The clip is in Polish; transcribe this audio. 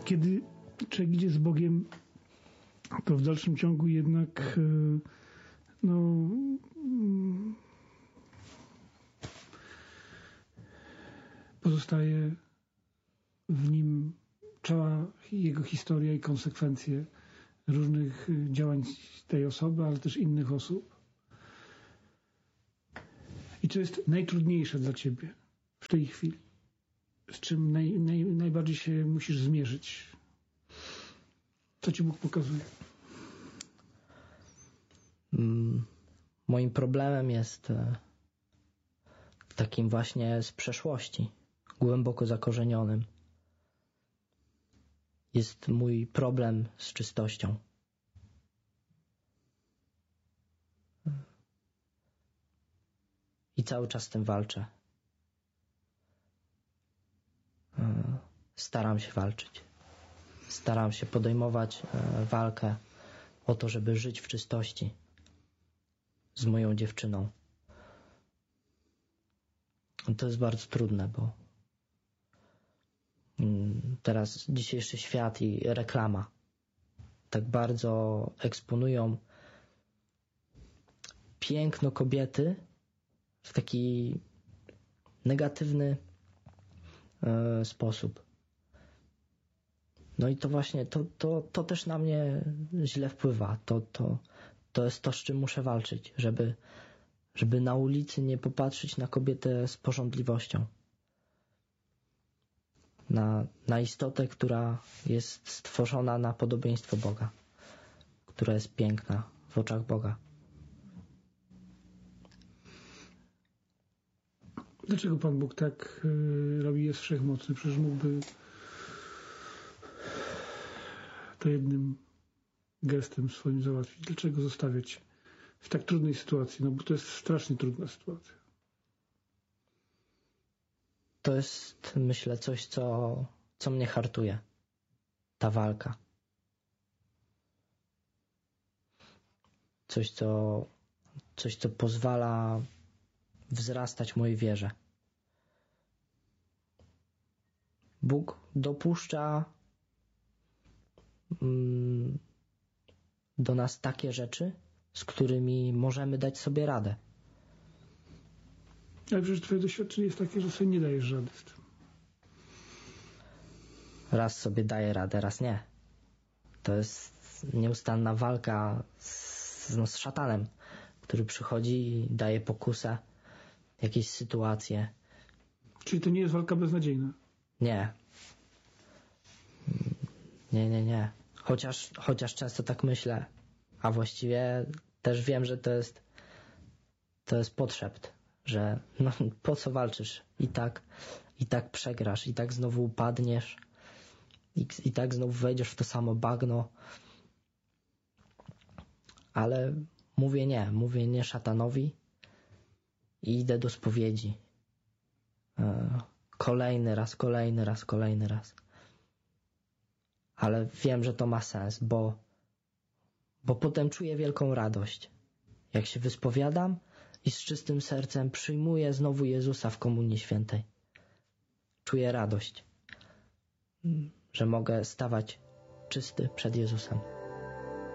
kiedy człowiek idzie z Bogiem, to w dalszym ciągu jednak pozostaje w nim cała jego historia i konsekwencje różnych działań tej osoby, ale też innych osób. I co jest najtrudniejsze dla ciebie w tej chwili? Z czym najbardziej się musisz zmierzyć? Co ci Bóg pokazuje? Moim problemem jest takim właśnie z przeszłości, głęboko zakorzenionym. Jest mój problem z czystością. I cały czas z tym walczę. Staram się walczyć. Staram się podejmować walkę o to, żeby żyć w czystości z moją dziewczyną. To jest bardzo trudne, bo teraz dzisiejszy świat i reklama tak bardzo eksponują piękno kobiety w taki negatywny sposób. No i to właśnie, to też na mnie źle wpływa. To jest to, z czym muszę walczyć, żeby na ulicy nie popatrzeć na kobietę z pożądliwością. Na istotę, która jest stworzona na podobieństwo Boga, która jest piękna w oczach Boga. Dlaczego Pan Bóg tak robi? Jest wszechmocny. Przecież mógłby to jednym gestem swoim załatwić. Dlaczego zostawiać w tak trudnej sytuacji? No bo to jest strasznie trudna sytuacja. To jest, myślę, coś, co mnie hartuje. Ta walka. Coś, co pozwala wzrastać mojej wierze. Bóg dopuszcza do nas takie rzeczy, z którymi możemy dać sobie radę. Ale przecież twoje doświadczenie jest takie, że sobie nie dajesz rady z tym. Raz sobie daję radę, raz nie. To jest nieustanna walka z szatanem, który przychodzi i daje pokusę, jakieś sytuacje. Czyli to nie jest walka beznadziejna? Nie. Nie. Chociaż często tak myślę, a właściwie też wiem, że to jest potrzebt, że no, po co walczysz? I tak przegrasz, i tak znowu upadniesz, i tak znowu wejdziesz w to samo bagno. Ale mówię nie szatanowi i idę do spowiedzi. Kolejny raz. Ale wiem, że to ma sens, bo potem czuję wielką radość. Jak się wyspowiadam i z czystym sercem przyjmuję znowu Jezusa w Komunii Świętej. Czuję radość, że mogę stawać czysty przed Jezusem.